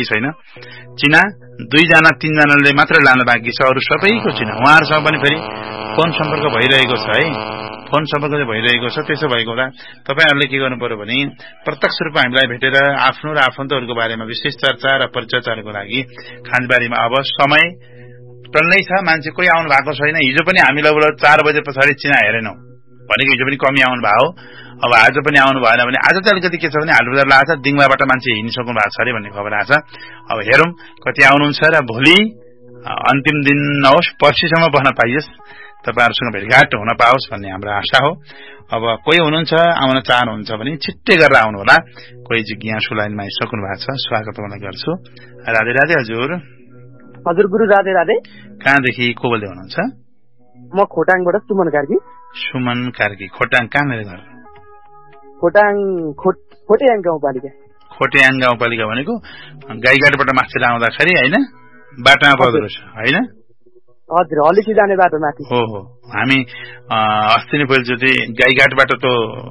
छैन। चिना 2 जना 3 जनाले मात्र लान बाँकी छ, अरु सबैको चिना। उहाँहरुसँग पनि फेरि फोन सम्पर्क भइरहेको छ है, फोन सम्पर्क चाहिँ भइरहेको छ। त्यसो भएको हुँदा तपाईहरुले के गर्नु पर्यो भने प्रत्यक्ष रूपमा हामीलाई भेटेर आफ्नो र आफन्तहरुको बारेमा विशेष चर्चा र परिचर्चाको लागि खाँचबारीमा अब समय टन्नै छ। मान्छे कोही आउनु भएको छैन। हिजो पनि हामी लगभग 4 बजे पछाडि चिना हेरेनौं भनेको हिजो पनि कमी आउनु भयो। अब आज पनि आउनु भएन भने आज चाहिँ अलिकति के छ भने हालबजार लाग्छ, दिङबाबाट मान्छे हिँडिसक्नु भएको छ अरे भन्ने खबर आछ। अब हेरौं कति आउनुहुन्छ र भोलि अन्तिम दिन नहोस् पर्सिसम्म बस्न पाइयोस्, तपाईहरुसँग भेटघाट हुन पाओस् भन्ने हाम्रो आशा हो। अब कोही हुनुहुन्छ आउन चाहनुहुन्छ भने छिट्टै गरेर आउनु होला। कोही जिज्ञासु लाइनमा आइसक्नु भएको छ, स्वागत गर्न गर्छु। राधे राधे हजुर। हजुर गुरु राधे राधे। कहाँदेखि को बोल्दै हुनुहुन्छ? म खोटाङबाट सुमन कार्की। सुमन कार्की। खोटाङ कहाँ मेरो घर? खोटाङ खोटेयाङ गाउँपालिका। खोटेयाङ गाउँपालिका भनेको गाईघाटबाट माथि आउँदाखेरि हैन, बाटोमा पर्दो रहेछ हैन? हजुर, हलिसी जाने बाटो माथि। हो हो, हामी अस्ति नै पहिलोचोटि गाईघाटबाट त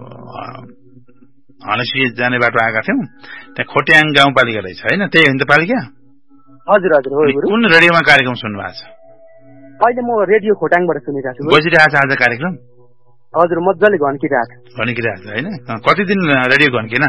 हलिसी जाने बाटो आएका थियौं। त्यहाँ खोटेयाङ गाउँपालिका रहेछ हैन? त्यही हो नि त पालिका? हजुर हजुर हो गुरु। कुन रेडियोमा कार्यक्रम सुन्नु भएको छ? अहिले म रेडियो खोटाङबाट सुनिरहेको छु। बजिरहेको छ आज कार्यक्रम? हजुर, मजाले घन्किरहेको छ। घन्किरहेको छ हैन? कति दिन रेडियो घन्किन?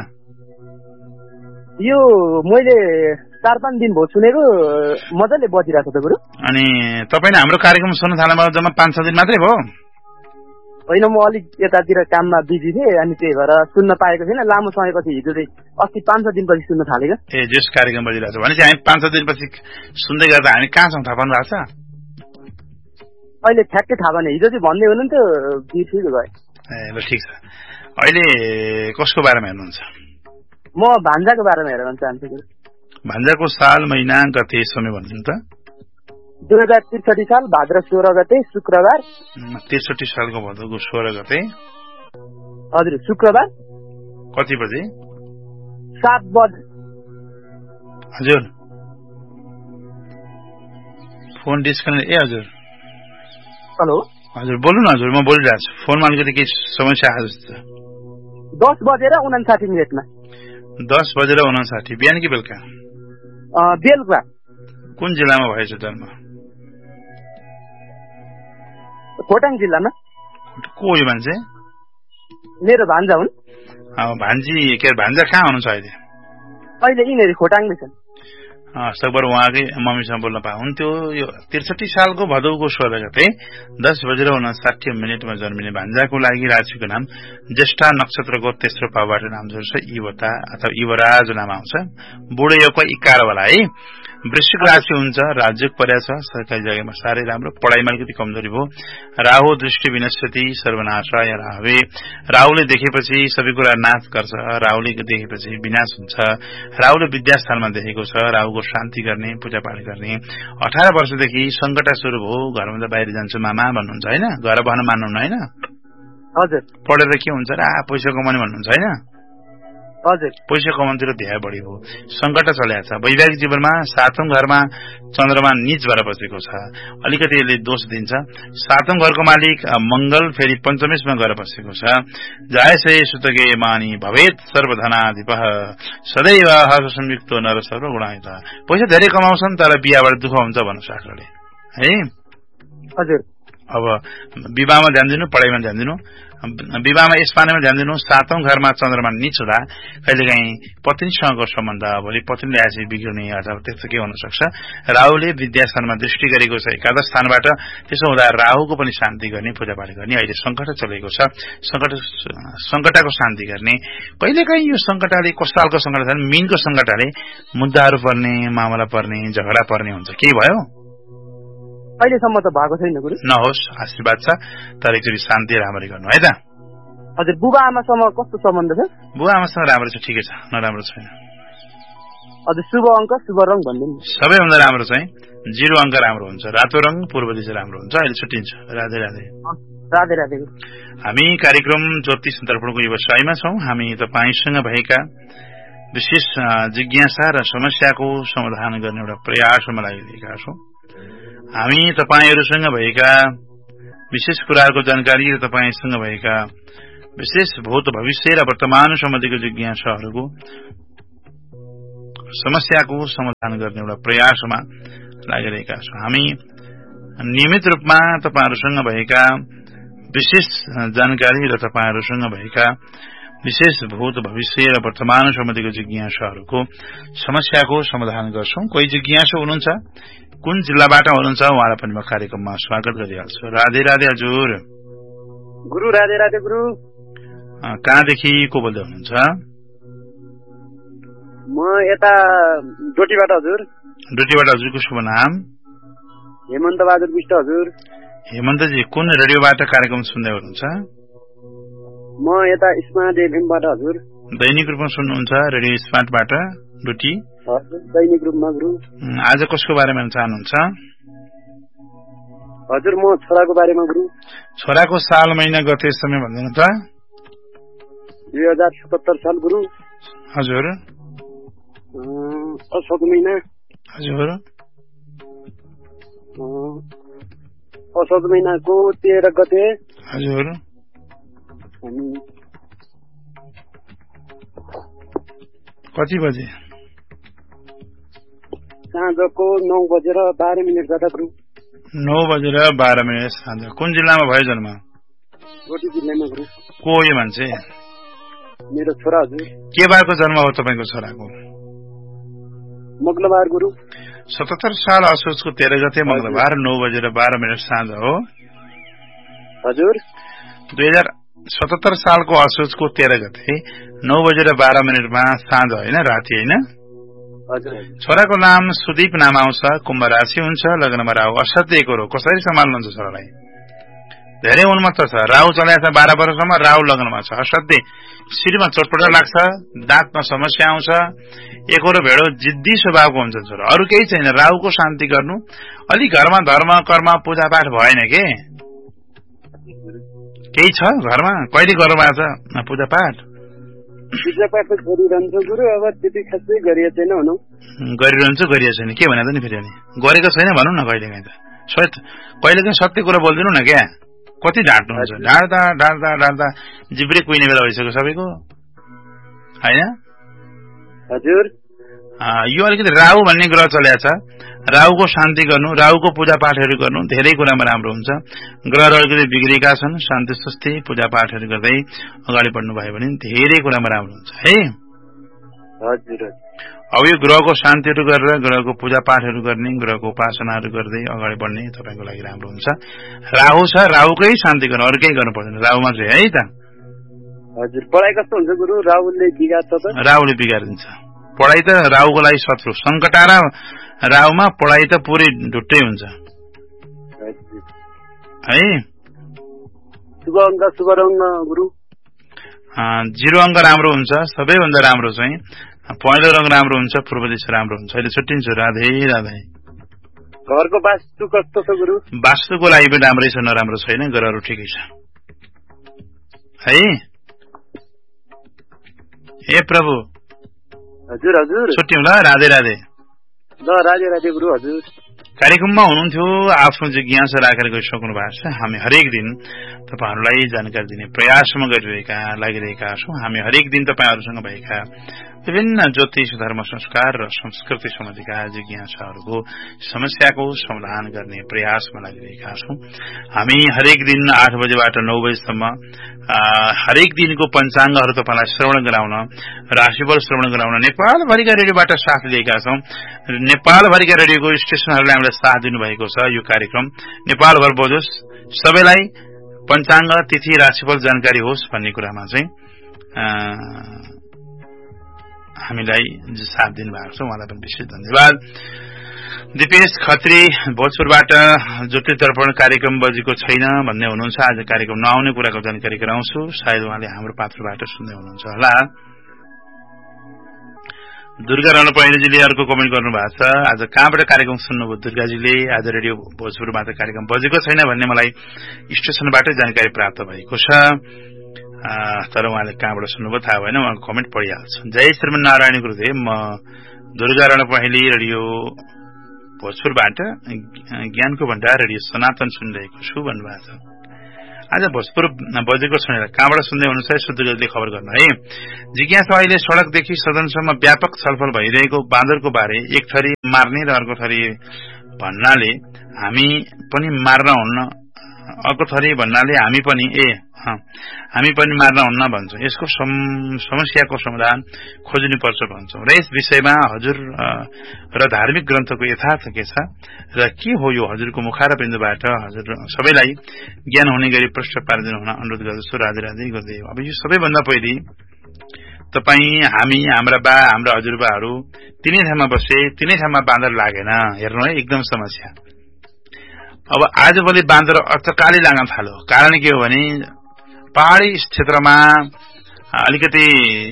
यो मैले 4-5 दिन भयो सुनेको, मजाले बजिरहेको छ गुरु। अनि तपाईले हाम्रो कार्यक्रम सुन्न थाल्नुभयो जम्मा 5-6 दिन मात्रै भयो? होइन, म अलिक यतातिर काममा बिजी थिएँ, अनि त्यही भएर सुन्न पाएको छैन। लामो समयपछि हिजो चाहिँ अस्ति 5-6 दिनपछि सुन्न थालेको। ए, जस कार्यक्रम बजिरहेको छ भनेपछि हामी 5-6 दिनपछि सुन्दै गर्दा हामी कहाँ छौं थाहा पाउनु भएको छ? अहिले ठ्याक्कै थाहा भएन। हिजो चाहिँ भन्दै हुनुहुन्थ्यो, बिर्सिएको गयो। ए ल ठिक छ। अहिले कसको बारेमा हेर्नुहुन्छ? म भान्जाको बारेमा हेर्न चाहन्छु। भान्जाको साल महिना गते समय भन्नु त? 2063 साल भाद्र 16 गते शुक्रबार। 63 सालको भदौको 16 गते। हजुर, शुक्रबार। कति बजे? 7 बजे। हजुर, फोन डिस्कनेक्ट। ए हजुर। हेलो हजुर, बोल्नु न हजुर, म बोलिरहेको छु। फोनमा अलिकति केही समस्या आयो जस्तो। 10 बजेर 59 मिनेटमा। 10 बजेर 59। बिहान कि बेलुका? बेलुका। कुन जिल्लामा भएछ जन्म? खोटाङ जिल्लामा। को हो यो मान्छे? मेरो भान्जा हुन्। भान्जी के भान्जा कहाँ हुनुहुन्छ अहिले? अहिले यिनीहरू खोटाङमै छन्। सकभर उहाँकै मम्मीसँग बोल्न पाउन्थ्यो। यो 63 सालको भदौको 16 गते 10 बजेर 59 मिनेटमा जन्मिने भान्जाको लागि राशिको नाम ज्येष्ठा नक्षत्रको तेस्रो पाउबाट नाम जोड्छ इवता अथवा इवराज नाम आउँछ। बुढो योको इकारवाला है। वृश्चिक राशि हुन्छ, राज्य पर्या छ, सरकारी जग्गामा साह्रै राम्रो, पढाइमा अलिकति कमजोरी भयो। राहु दृष्टि विनस्पति सर्वनाश या राहवे। राहुले देखेपछि सबै कुरा नाश गर्छ, राहुले देखेपछि विनाश हुन्छ। राहुले विद्यास्थानमा देखेको छ, राहुको शान्ति गर्ने, पूजापाठ गर्ने। 18 वर्षदेखि संकट सुरु भयो। घरमा बाहिर जान्छु मामा भन्नुहुन्छ हैन? घर बस्न मान्नुहुन्न हैन? हजुर। पढेर के हुन्छ र पैसा कमाउने भन्नुहुन्छ हैन? हजुर। पैसा कमाउनुतिर ध्यान बढी हो। संकट चलेको छ। वैवाहिक जीवनमा 7औं घरमा चन्द्रमा नीच भएर बसेको छ, अलिकति यसले दोष दिन्छ। 7औं घरको मालिक मंगल फेरि पञ्चमेशमा गएर बसेको छ। जायसे सुतगे मानी भवेत सर्वधनाधिपः सदैव हर्ष संयुक्तो नर सर्वगुणाहित। पैसा धेरै कमाउँछन् तर बिहाबाट दुःख हुन्छ भन्नु शास्त्रले है। हजुर। अब विवाहमा ध्यान दिनु, पढाइमा ध्यान दिनु। विवाहमा यस पानीमा ध्यान दिनु। 7औं घरमा चन्द्रमा नीच हुँदा कहिलेकाहीँ पत्नीसँगको सम्बन्ध भोलि पत्नीले आएपछि बिग्रिने अथवा त्यस्तो के हुन सक्छ। राहुले विद्यास्थानमा दृष्टि गरेको छ एकादश स्थानबाट। त्यसो हुँदा राहुको पनि शान्ति गर्ने, पूजापाठ गर्ने। अहिले संकट चलेको छ, संकटको शान्ति गर्ने। कहिलेकाहीँ यो संकटले कस्तो खालको संकट छ? मीनको संकटले मुद्दाहरू पर्ने, मामला पर्ने, झगडा पर्ने हुन्छ। के भयो? अहिलेसम्म त भएको छैन गुरु। नहोस्, आशीर्वाद छ, तर एकचोटि शान्ति राम्ररी गर्नु है त। हजुर। बुबा आमासँग कस्तो सम्बन्ध छ? बुबा आमासँग राम्रो छ, ठिकै छ, नराम्रो छैन। हजुर। शुभ अङ्क शुभ रङ भनिदिनु। सबैभन्दा राम्रो चाहिँ 0 अङ्क राम्रो हुन्छ, रातो रङ पूर्व दिशा राम्रो हुन्छ। अहिले छुट्टिन्छ। राधे राधे। राधे राधे। हामी कार्यक्रम ज्योतिष दर्पणको व्यवसायमा छौं। हामी तपाईसँग भएका विशेष जिज्ञासा र समस्याको समाधान गर्ने एउटा प्रयासमा लागिरहेका छौं। हामी तपाईहरुसँग भएका विशेष कुराहरुको जानकारी र तपाईसँग भएका विशेष भूत भविष्य र वर्तमान सम्बन्धीको जिज्ञासाहरुको समस्याको समाधान गर्ने एउटा प्रयासमा लागिरहेका छौं। हामी नियमित रूपमा तपाईहरुसँग भएका विशेष जानकारी र तपाईहरुसँग भएका विशेष भूत भविष्य र वर्तमान सम्बन्धीको जिज्ञासाहरूको समस्याको समाधान गर्छौं। कोही जिज्ञासु हुनुहुन्छ, कुन जिल्लाबाट हुनुहुन्छ उहाँलाई पनि म कार्यक्रममा स्वागत गरिहाल्छु। राधे राधे हजुर। गुरु राधे राधे गुरु। कहाँदेखि को बोल्दै हुनुहुन्छ? म यता डोटीबाट हजुर। डोटीबाट हजुरको शुभ नाम? हेमन्त बहादुर विष्ट हजुर। हेमन्तजी कुन रेडियोबाट कार्यक्रम सुन्दै हुनुहुन्छ? म यता स्मार्ट एफएमबाट हजुर। दैनिक रूपमा सुन्नुहुन्छ रेडियो स्मार्टबाट डोटी? हजुर दैनिक रूपमा गुरु। आज कसको बारेमा चाहनुहुन्छ? हजुर म छोराको बारेमा गुरु। छोराको साल महिना गते समय भन्दैन त? 2077 साल गुरु। हजुर। असोज महिना। हजुर। असोज महिनाको 13 गते। हजुर। कति बजे? साँझको 9:12 गर्दा गुरु। 9:12 साँझ। कुन जिल्लामा भयो जन्म? डोटी जिल्लामा गुरु। को यो मान्छे? मेरो छोरा हजुर। के बारको जन्म हो तपाईको छोराको? मंगलबार गुरु। 77 साल असोजको 13 गते मंगलबार 9:12 साँझ हो हजुर। 2077 सालको असोजको 13 गते 9:12 साँझ होइन, राति होइन? हजुर। छोराको नाम सुदीप नाम आउँछ, कुम्भ राशि हुन्छ, लग्नमा राहु असाध्यको हो। कसरी सम्हाल्नुहुन्छ छोरालाई? धेरै उन्मत्त छ, राहु चलेको छ 12 वर्षसम्म, राहु लग्नमा छ, असाध्य शिरमा चोटपटक लाग्छ, दाँतमा समस्या आउँछ, एकरो भेडो जिद्दी स्वभावको हुन्छ छोरा। अरू केही छैन, राहुको शान्ति गर्नु। अलि घरमा धर्म कर्म पूजापाठ भएन के? केही छ घरमा? कहिले गर्नुभएको छ पूजापाठ? पूजापाठ गरिरहन्छ गुरु, अब त्यति खासै गरिएको छैन भनौँ। गरिएको छैन के भने त नि फेरि? अनि गरेको छैन भनौँ न कहिले काहीँ त। कहिले काहीँ सत्य कुरा बोलिदिनु न क्या। कति ढाँट्नुहुन्छ? ढाँट्दा ढाँट्दा ढाँट्दा जिब्रे कुहिने बेला भइसक्यो सबैको, होइन? हजुर। यो अलिकति राहु भन्ने ग्रह चलेको छ, राहुको शान्ति गर्नु, राहुको पूजापाठहरू गर्नु धेरै कुरामा राम्रो हुन्छ। ग्रहहरू अलिकति बिग्रेका छन्, शान्ति सुस्ती पूजापाठहरू गर्दै अगाडि बढ्नु भयो भने धेरै कुरामा राम्रो हुन्छ है। हजुर। अब यो ग्रहको शान्तिहरू गरेर ग्रहको पूजापाठहरू गर्ने, ग्रहको उपासनाहरू गर्दै अगाडि बढ्ने तपाईँको लागि राम्रो हुन्छ। राहु छ, राहुकै शान्ति गर्नु, अरू केही गर्नु पर्दैन, राहु मात्रै है त। हजुर। पढाइ कस्तो हुन्छ गुरु? राहुले बिगार्छ त? राहुले बिगारिदिन्छ पढाइ त। राहुको लागि शत्रु संकट र राहुमा पढाइ त पुरै ढुट्टै हुन्छ है। शुभ अङ्क शुभ रङ्ग गुरु? 0 अङ्क राम्रो हुन्छ, सबैभन्दा राम्रो चाहिँ पहिलो रङ राम्रो हुन्छ, पूर्व दिशा राम्रो हुन्छ। अहिले छुट्टिन्छु, राधे राधे। घरको वास्तु कस्तो छ गुरु? वास्तुको लागि पनि राम्रै छ, नराम्रो छैन, ग्रहहरू ठिकै छ है। हे प्रभु। हजुर हजुर। छुट्यौं ल, राधे राधे। ल राधे राधे गुरु। हजुर। कार्यक्रममा हुनुहुन्थ्यो, आफ्नो जिज्ञासा राखेर गइसक्नु भएको छ। हामी हरेक दिन तपाईहरुलाई जानकारी दिने प्रयासमा लागिरहेका छौं। हामी हरेक दिन तपाईहरुसँग भएका विभिन्न ज्योतिष धर्म संस्कार र संस्कृति सम्बन्धीका जिज्ञासाहरूको समस्याको समाधान गर्ने प्रयासमा लागिरहेका छौं। हामी हरेक दिन 8 बजेबाट 9 बजेसम्म हरेक दिनको पञ्चाङ्गहरू तपाईलाई श्रवण गराउन, राशिफल श्रवण गराउन नेपालभरिका रेडियोबाट साथ लिएका छौं। नेपालभरिका रेडियोको स्टेशनहरूले हामीलाई साथ दिनुभएको छ। यो कार्यक्रम नेपालभर बजोस्, सबैलाई पञ्चाङ्ग तिथि राशिफल जानकारी होस् भन्ने कुरामा चाहिँ हामीलाई साथ दिनुभएको छ। उहाँलाई पनि विशेष धन्यवाद। दिपेश खत्री भोजपुरबाट ज्योति दर्पण कार्यक्रम बजेको छैन भन्ने हुनुहुन्छ। आज कार्यक्रम नआउने कुराको जानकारी गराउँछु, सायद उहाँले हाम्रो पात्रबाट सुन्दै हुनुहुन्छ होला। दुर्गा राणा पहिलेजीले अर्को कमेन्ट गर्नुभएको छ, आज कहाँबाट कार्यक्रम सुन्नुभयो दुर्गाजीले? आज रेडियो भोजपुरबाट कार्यक्रम बजेको छैन भन्ने मलाई स्टेशनबाटै जानकारी प्राप्त भएको छ, तर उहाँले कहाँबाट सुन्नुभयो थाहा भएन, उहाँको कमेन्ट पढिहाल्छु। जय श्रीमन नारायण गुरुदेव, म दुर्गा राणा पहेली रेडियो भोजपुरबाट ज्ञानको भण्डार रेडियो सनातन सुनिरहेको छु भन्नुभएको छ। आज भोजपुर बजेको सुनेर कहाँबाट सुन्दै हुनुहुन्छ शुद्धगतिले खबर गर्न है। जिज्ञासा अहिले सड़कदेखि सदनसम्म व्यापक छलफल भइरहेको बाँदरको बारे एक थरी मार्ने र अर्को थरी भन्नाले हामी पनि मार्न हुन्न, अर्को थरी भन्नाले हामी पनि मार्न हुन्न भन्छौं। यसको समस्याको समाधान खोज्नुपर्छ भन्छौं र यस विषयमा हजुर र धार्मिक ग्रन्थको यथार्थ के छ र के हो यो हजुरको मुखारबिन्दुबाट हजुर सबैलाई ज्ञान हुने गरी प्रश्न पारिदिनु हुन अनुरोध गर्दछु। राधे राधे गर्दै अब यो सबैभन्दा पहिले तपाई हामी हाम्रा बा हाम्रा हजुरबाहरू तिनै ठाउँमा बसे, तिनै ठाउँमा बाँदर लागेन। हेर्नु है एकदम समस्या। अब आजभोलि बाँदर अचकाली लाग्न थाल्यो। कारण के हो भने पहाड़ी क्षेत्रमा अलिकति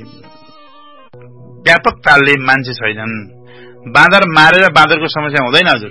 व्यापक तालले मान्छे छैनन्। बाँदर मारेर बाँदरको समस्या हुँदैन हजुर।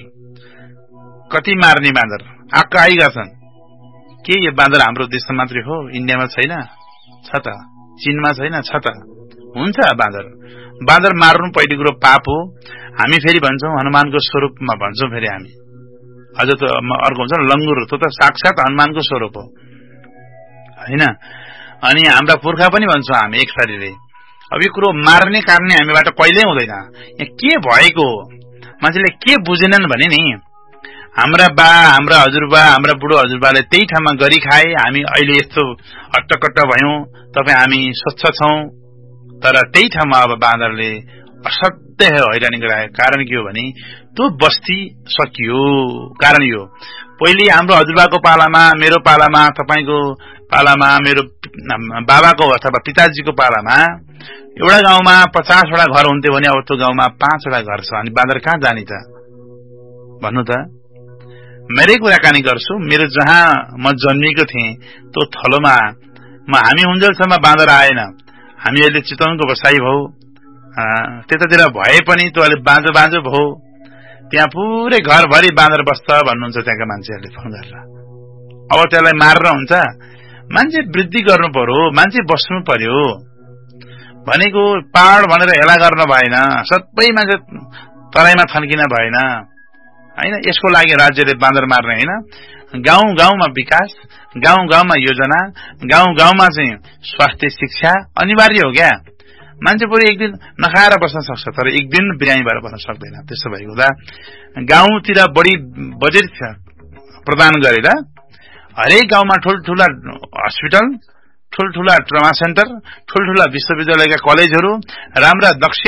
कति मार्ने बाँदर आक्क आइगछन्। के यो बाँदर हाम्रो देशमा मात्रै हो? इन्डियामा छैन? छ त। चीनमा छैन? छ त। हुन्छ बाँदर मार्नु पहिलो कुरो पाप हो। हामी फेरि भन्छौं हनुमानको स्वरूपमा भन्छौं। फेरि हामी अझ त अर्को हुन्छ लंगुर, त्यो त साक्षात हनुमानको स्वरूप हो हैन। अनि हाम्रा पुर्खा पनि भन्छौं हामी एक शरीरले। अब यो कुरो मार्ने कारणले हामीबाट कहिल्यै हुँदैन। यहाँ के भएको मान्छेले के बुझेनन् भने नि हाम्रा बा हाम्रा हजुरबा हाम्रा बुढो हजुरबाले त्यही ठाउँमा गरी खाए। हामी अहिले यस्तो अट्टकट्ट भयौं, तपाई हामी स्वच्छ छौं। तर त्यही ठाउँमा अब बाँदरले असाध्य हैरानी गराए। कारण के हो भने त्यो बस्ती सकियो। कारण यो पहिले हाम्रो हजुरबाको पालामा, मेरो पालामा, तपाईको पालामा, मेरो बाबाको अथवा पिताजीको पालामा एउटा गाउँमा 50 वटा घर हुन्थ्यो भने अब त्यो गाउँमा 5 वटा घर छ। अनि बाँदर कहाँ जाने त भन्नु त? मेरै कुराकानी गर्छु। मेरो जहाँ म जन्मिएको थिएँ त्यो थलोमा हामी हुन्जेलसम्म बाँदर आएन। हामी अहिले चितवनको बसाई भौ, त्यतातिर भए पनि त्यो अहिले बाँझो भौ। त्यहाँ पुरै घरभरि बाँदर बस्छ भन्नुहुन्छ त्यहाँका मान्छेहरूले फोन गरेर। अब त्यसलाई मार्न हुन्छ? मान्छे वृद्धि गर्नु पर्यो, मान्छे बस्नु पर्यो। भनेको पहाड़ भनेर हेला गर्न भएन। सबै मान्छे तराईमा थन्किन भएन हैन। यसको लागि राज्यले बाँदर मार्ने हैन। गाउँ गाउँमा विकास, गाउँ गाउँमा योजना, गाउँ गाउँमा चाहिँ स्वास्थ्य शिक्षा अनिवार्य हो क्या। मान्छे पुरै एक दिन नखाएर बस्न सक्छ तर एक दिन बिरामी भएर बस्न सक्दैन। त्यसो भएको हुँदा गाउँतिर बढी बजेट प्रदान गरेर हरेक गाउँमा ठूलठूला हस्पिटल, ठूलठूला ट्रमा सेन्टर, ठूलठूला विश्वविद्यालयका कलेजहरू, राम्रा दक्ष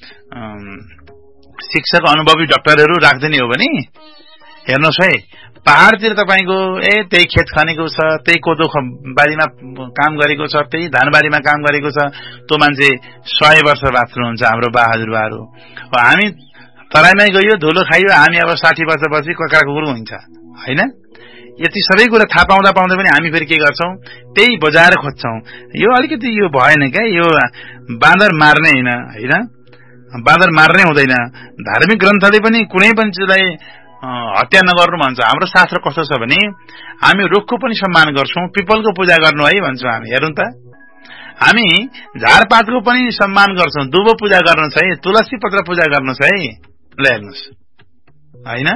शिक्षक अनुभवी डाक्टरहरू राख्दिने हो भने हेर्नुहोस् है, पहाड़तिर तपाईको त्यही खेत खनेको छ, त्यही कोदो बारीमा काम गरेको छ, त्यही धानबारीमा काम गरेको छ, त्यो मान्छे 100 वर्ष बाँच्नुहुन्छ हाम्रो बा हजुरबाहरू। हामी तराईमै गयो, धुलो खाइयो, हामी अब 60 वर्षपछि कक्रा कुकुर हुन्छ हैन। यति सबै कुरा थाहा पाउँदा पनि हामी फेरि के गर्छौं? त्यही बजाएर खोज्छौं। यो अलिकति यो भएन क्या। यो बाँदर मार्ने हैन, बाँदर मार्ने हुँदैन। धार्मिक ग्रन्थले पनि कुनै पनि चिजलाई हत्या नगर्नु भन्छ। हाम्रो शास्त्र कस्तो छ भने हामी रुखको पनि सम्मान गर्छौं, पिपलको पूजा गर्नु है भन्छौं हामी। हेर्नु त, हामी झारपातको पनि सम्मान गर्छौं, दुबो पूजा गर्नु छ है, तुलसी पत्र पूजा गर्नु छ है। ल हेर्नुस् हैन,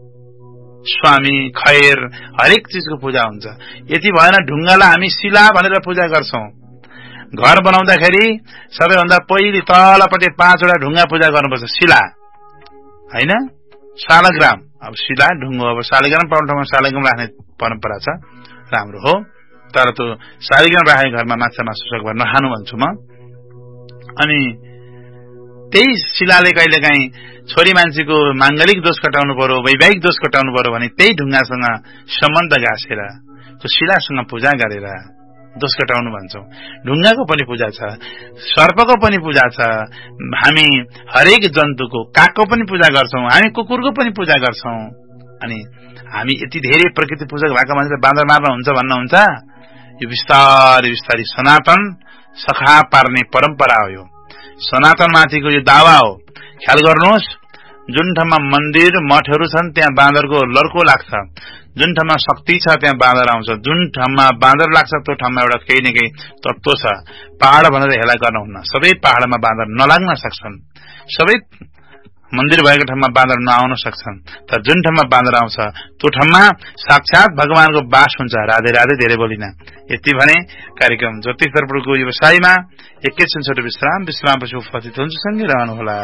स्वामी खैर हरेक चीजको पूजा हुन्छ। यति भएन ढुङ्गालाई हामी शिला भनेर पूजा गर्छौं। घर बनाउँदाखेरि सबैभन्दा पहिले तलपट्टि 5 वटा ढुङ्गा पूजा गर्नुपर्छ, शिला हैन, शालग्राम। अब शिला ढुङ्गो, अब शालिग्राम पाउने ठाउँमा शालिग्राम राख्ने परम्परा छ, राम्रो हो। तर त्यो शालिग्राम राखेको घरमा माछा मासु सकभर नखानु भन्छु म। अनि त्यही शिलाले कहिलेकाहीँ छोरी मान्छेको मांगलिक दोष कटाउनु पर्यो, वैवाहिक दोष कटाउनु पर्यो भने त्यही ढुङ्गासँग सम्बन्ध गाँसेर त्यो शिलासँग पूजा गरेर दोष कटाउनु भन्छौं। ढुङ्गाको पनि पूजा छ, सर्पको पनि पूजा छ। हामी हरेक जन्तुको, कागको पनि पूजा गर्छौं, हामी कुकुरको पनि पूजा गर्छौं। अनि हामी यति धेरै प्रकृति पूजक भएका मान्छेले बाँदर मार्न हुन्छ भन्नुहुन्छ? यो बिस्तारै बिस्तारै सनातन सखा पार्ने परम्परा हो। यो सनातन माथिको यो दावा हो। ख्याल गर्नुहोस्, जुन ठाउँमा मन्दिर मठहरू छन् त्यहाँ बाँदरको लर्को लाग्छ, जुन ठाउँमा शक्ति छ त्यहाँ बाँदर आउँछ, जुन ठाउँमा बाँदर लाग्छ त्यो ठाउँमा एउटा केही न केही तत्त्व छ। पहाड़ भनेर हेला गर्न हुन्न। सबै पहाड़मा बाँदर नलाग्न सक्छन्। सबै मन्दिर भएको ठाउँमा बाँदर नआउन सक्छन्, तर जुन ठाउँमा बाँदर आउँछ त्यो ठाउँमा साक्षात भगवानको बास हुन्छ। राधे राधे, धेरै बोलिन। यति भने कार्यक्रम ज्योतिष दर्पणको व्यवसायमा एकैछिन छोटो विश्रामपछि उपस्थित हुन्छु, सँगै रहनुहोला।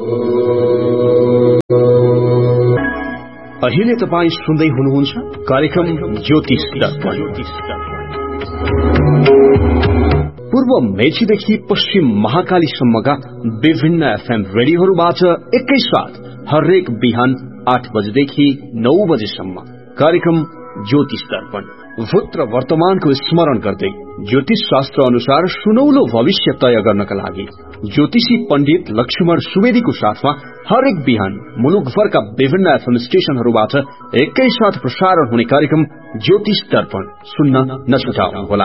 अहिले तपाईँ सुन्दै हुनुहुन्छ कार्यक्रम ज्योतिष दर्पण। पूर्व मेचीदेखि पश्चिम महाकालीसम्मका विभिन्न एफएम रेडियोहरूबाट एकैसाथ हरेक बिहान 8 बजेदेखि 9 बजेसम्म कार्यक्रम ज्योतिष दर्पण। भूत र वर्तमानको स्मरण गर्दै ज्योतिष शास्त्र अनुसार सुनौलो भविष्य तय गर्नका लागि ज्योतिषी पण्डित लक्ष्मण सुवेदीको साथमा हरेक बिहान मुलुकभरका विभिन्न एफएम स्टेशनहरूबाट एकैसाथ प्रसारण हुने कार्यक्रम ज्योतिष दर्पण सुन्न नछुटाउनुहोला।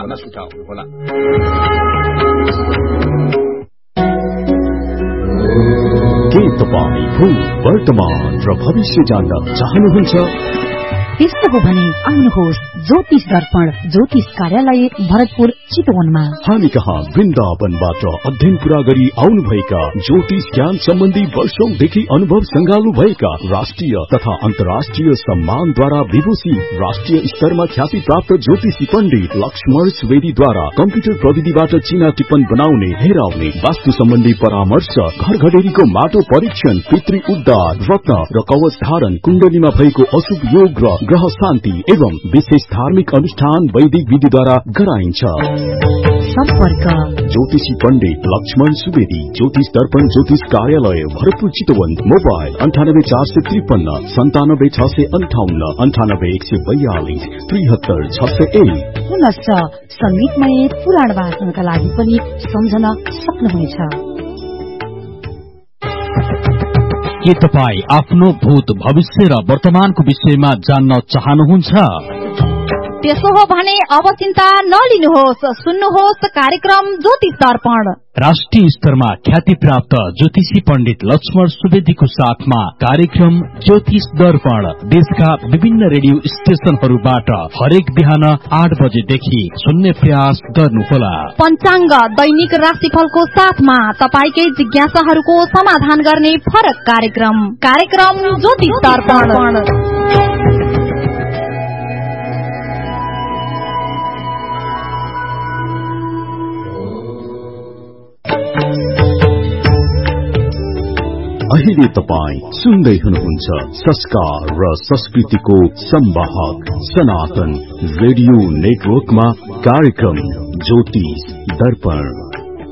के तपाईँ भूत, वर्तमान र भविष्य जान्न चाहनुहुन्छ? त्यस्तो हो भने आउनुहोस् ज्योतिष दर्पण ज्योतिष कार्यालय भरतपुर चितवनमा। हामी कहाँ वृन्दावनबाट अध्ययन पूरा गरी आउनुभएका ज्योतिष ज्ञान सम्बन्धी वर्षौंदेखि अनुभव संगाल्नु भएका राष्ट्रिय तथा अन्तर्राष्ट्रिय सम्मानद्वारा विभूषित राष्ट्रिय स्तरमा ख्याति प्राप्त ज्योतिषी पण्डित लक्ष्मण सुवेदीद्वारा कम्प्युटर प्रविधिबाट चिना टिप्पण बनाउने, हेराउने, वास्तु सम्बन्धी परामर्श, घर घडेरीको माटो परीक्षण, पितृ उद्धार, रत्न र कवच धारण, कुण्डलीमा भएको अशुभ योग र ग्रह शान्ति एवं विशेष धार्मिक अनुष्ठान वैदिक विधिद्वारा गराइन्छ। सम्पर्क ज्योतिषी पण्डित लक्ष्मण सुवेदी, ज्योतिष दर्पण ज्योतिष कार्यालय भरतपुर चितवन। मोबाइल 984553 97658 98142 73601। पुनश्च संगीतमय पुराण वाचनका लागि पनि सम्झन सक्नुहुनेछ। के तपाईँ आफ्नो भूत, भविष्य र वर्तमानको विषयमा जान्न चाहनुहुन्छ? त्यसो हो भने अब चिन्ता नलिनुहोस्, सुन्नुहोस् कार्यक्रम ज्योतिष दर्पण। राष्ट्रिय स्तरमा ख्याति प्राप्त ज्योतिषी पण्डित लक्ष्मण सुवेदीको साथमा कार्यक्रम ज्योतिष दर्पण देशका विभिन्न रेडियो स्टेशनहरूबाट हरेक बिहान 8 बजेदेखि सुन्ने प्रयास गर्नुहोला। पञ्चाङ्ग, दैनिक राशिफलको साथमा तपाईकै जिज्ञासाहरूको समाधान गर्ने फरक कार्यक्रम ज्योतिष दर्पण। अहिले तपाईँ सुन्दै हुनुहुन्छ संस्कार र संस्कृतिको संवाहक सनातन रेडियो नेटवर्कमा कार्यक्रम ज्योतिष दर्पण।